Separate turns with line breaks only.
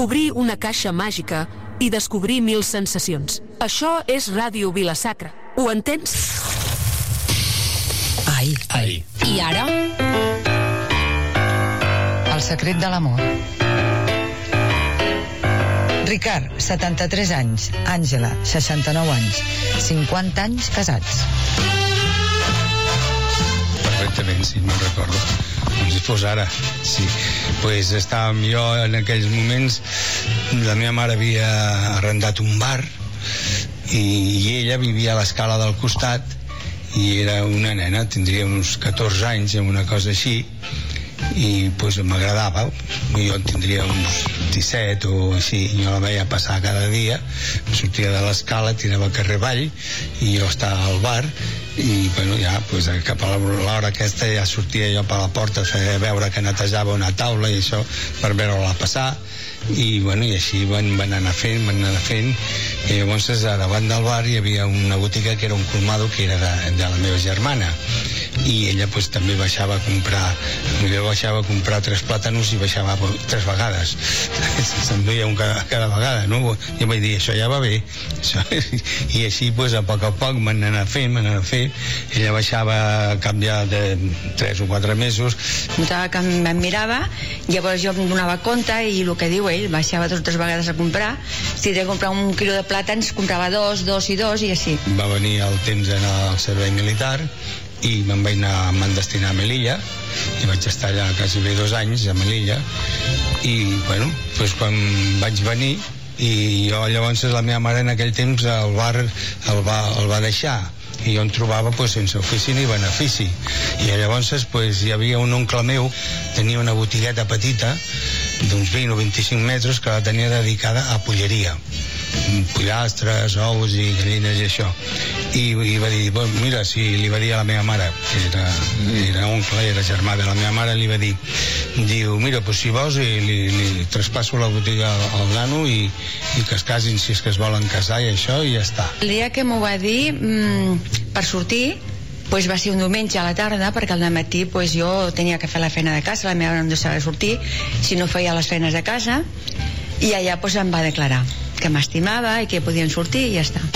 Obrir una caixa màgica i descobrir 1000 sensacions. Això és Ràdio Vila-sacra. Ho entens?
Ai.
I ara?
El secret de l'amor. Ricard, 73 anys. Àngela, 69 anys. 50 anys casats.
Perfectament, sí, me'n recordo. Com si fos ara, sí. Pues estàvem jo en aquells moments, la meva mare havia arrendat un bar i ella vivia a l'escala del costat i era una nena, tindria uns 14 anys, una cosa així, i pues m'agradava. Jo tindria uns 17 o així, jo la veia passar cada dia, sortia de l'escala, tirava carrer avall i jo estava al bar i bueno, ja pues, cap a l'hora aquesta ja sortia jo per la porta, feia veure que netejava una taula i això per veure-la passar i bueno, i així van anar fent i llavors a davant del bar hi havia una botiga que era un colmado que era de la meva germana i ella pues, també baixava a comprar 3 plàtanos i baixava 3 vegades s'enduia un cada vegada, no? Jo vaig dir, això ja va bé això. I així pues, a poc van anar fent ella baixava a canviar de 3 o 4 mesos.
Notava que em mirava, llavors jo em donava compte i el que diu ell, baixava 2 o 3 vegades a comprar, si havia de comprar un quilo de plàtans comprava 2 i així.
Va venir el temps d'anar al servei militar i me'n vaig anar destinar a Melilla i vaig estar allà quasi bé 2 anys a Melilla i bueno, pues quan vaig venir i jo llavors la meva mare en aquell temps el bar el va deixar i jo em trobava pues, sense ofici ni benefici i llavors pues, hi havia un oncle meu, tenia una botigueta petita d'uns 20 o 25 metres que la tenia dedicada a polleria, pollastres, ous i gallines i això i va dir, bueno, mira, si li va dir a la meva mare que era oncle, era germà de la meva mare, li va dir, diu, mira, pues, si vols li traspasso la botiga al nano i que es casin si és que es volen casar i això i ja està.
El dia que m'ho va dir per sortir pues va ser un diumenge a la tarda perquè al matí pues, jo tenia que fer la feina de casa, la meva mare no em deixava sortir si no feia les feines de casa i allà pues, em va declarar que m'estimava i que podien sortir i ja està.